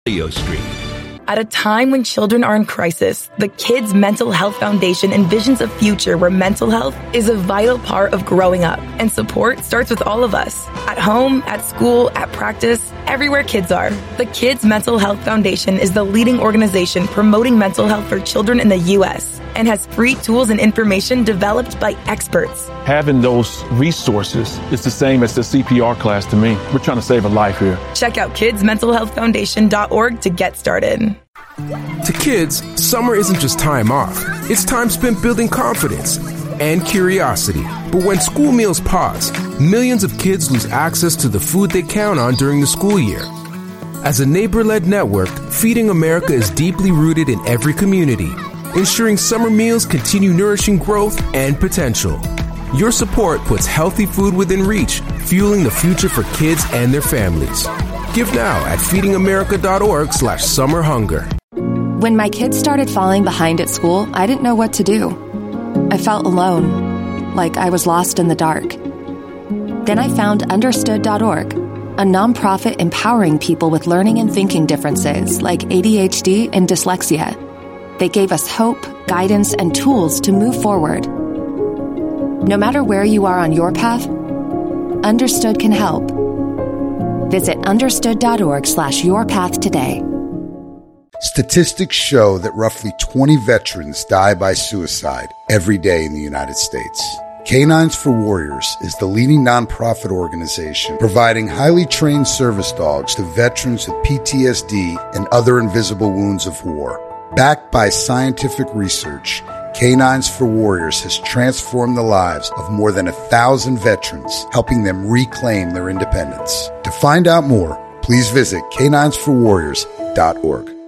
Street. At a time when children are in crisis, the Kids Mental Health Foundation envisions a future where mental health is a vital part of growing up, and support starts with all of us. At home, at school, at practice, everywhere kids are. The Kids Mental Health Foundation is the leading organization promoting mental health for children in the U.S. and has free tools and information developed by experts. Having those resources is the same as the CPR class to me. We're trying to save a life here. Check out kidsmentalhealthfoundation.org to get started. To kids, summer isn't just time off. It's time spent building confidence and curiosity. But when school meals pause, millions of kids lose access to the food they count on during the school year. As a neighbor-led network, Feeding America is deeply rooted in every community, ensuring summer meals continue nourishing growth and potential. Your support puts healthy food within reach, fueling the future for kids and their families. Give now at feedingamerica.org/summerhunger. When my kids started falling behind at school, I didn't know what to do. I felt alone, like I was lost in the dark. Then I found Understood.org, a nonprofit empowering people with learning and thinking differences like ADHD and dyslexia. They gave us hope, guidance, and tools to move forward. No matter where you are on your path, Understood can help. Visit understood.org/yourpath today. Statistics show that roughly 20 veterans die by suicide every day in the United States. Canines for Warriors is the leading nonprofit organization providing highly trained service dogs to veterans with PTSD and other invisible wounds of war. Backed by scientific research, Canines for Warriors has transformed the lives of more than 1,000 veterans, helping them reclaim their independence. To find out more, please visit caninesforwarriors.org.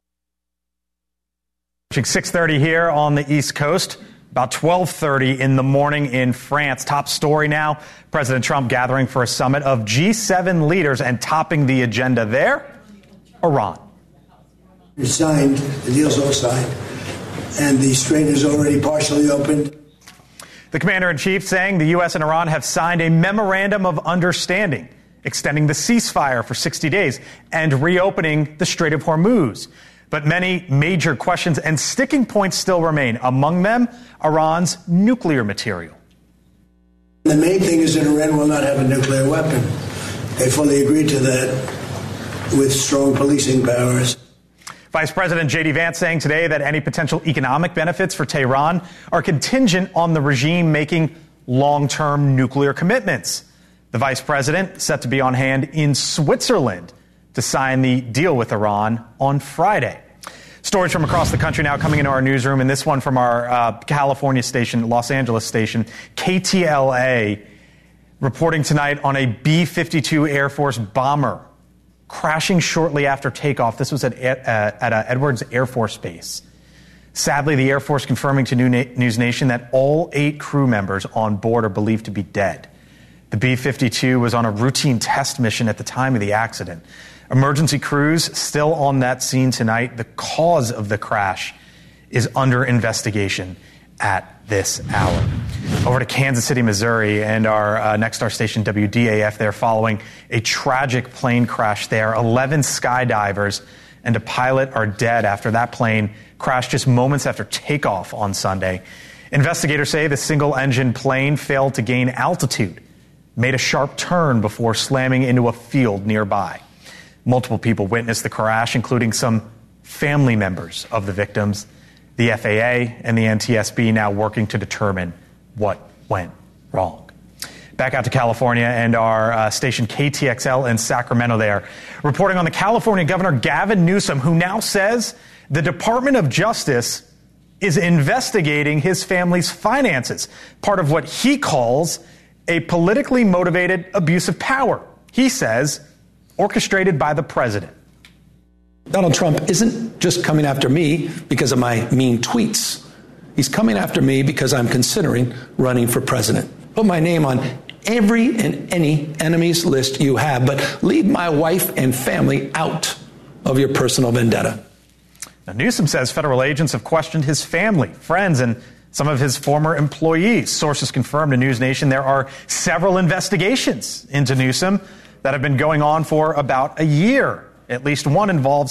6:30 here on the East Coast, about 12:30 in the morning in France. Top story now, President Trump gathering for a summit of G7 leaders, and topping the agenda there, Iran. It's signed, the deal's all signed, and the strait is already partially opened. The commander-in-chief saying the U.S. and Iran have signed a memorandum of understanding, extending the ceasefire for 60 days and reopening the Strait of Hormuz. But many major questions and sticking points still remain, among them Iran's nuclear material. The main thing is that Iran will not have a nuclear weapon. They fully agreed to that with strong policing powers. Vice President J.D. Vance saying today that any potential economic benefits for Tehran are contingent on the regime making long-term nuclear commitments. The vice president set to be on hand in Switzerland to sign the deal with Iran on Friday. Stories from across the country now coming into our newsroom, and this one from our California station, Los Angeles station, KTLA, reporting tonight on a B-52 Air Force bomber crashing shortly after takeoff. This was at Edwards Air Force Base. Sadly, the Air Force confirming to News Nation that all 8 crew members on board are believed to be dead. The B-52 was on a routine test mission at the time of the accident. Emergency crews still on that scene tonight. The cause of the crash is under investigation at this hour. Over to Kansas City, Missouri, and our next star station, WDAF, there following a tragic plane crash there. 11 skydivers and a pilot are dead after that plane crashed just moments after takeoff on Sunday. Investigators say the single-engine plane failed to gain altitude, made a sharp turn before slamming into a field nearby. Multiple people witnessed the crash, including some family members of the victims. The FAA and the NTSB now working to determine what went wrong. Back out to California and our station KTXL in Sacramento there, reporting on the California Governor Gavin Newsom, who now says the Department of Justice is investigating his family's finances, part of what he calls a politically motivated abuse of power. He says orchestrated by the president. Donald Trump isn't just coming after me because of my mean tweets. He's coming after me because I'm considering running for president. Put my name on every and any enemies list you have, but leave my wife and family out of your personal vendetta. Now, Newsom says federal agents have questioned his family, friends, and some of his former employees. Sources confirmed to News Nation there are several investigations into Newsom that have been going on for about a year. At least one involves